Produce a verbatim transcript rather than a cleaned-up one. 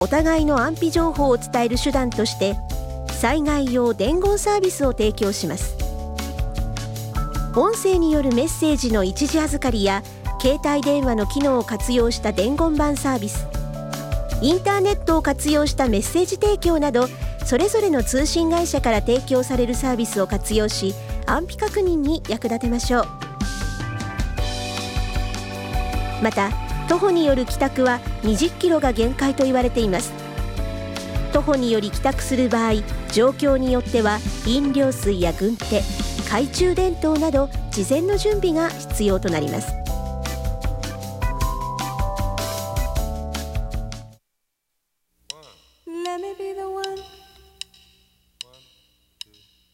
お互いの安否情報を伝える手段として災害用伝言サービスを提供します。音声によるメッセージの一時預かりや携帯電話の機能を活用した伝言板サービス、インターネットを活用したメッセージ提供など、それぞれの通信会社から提供されるサービスを活用し、安否確認に役立てましょう。また、徒歩による帰宅はにじゅっキロが限界と言われています。徒歩により帰宅する場合、状況によっては飲料水や軍手、懐中電灯など事前の準備が必要となります。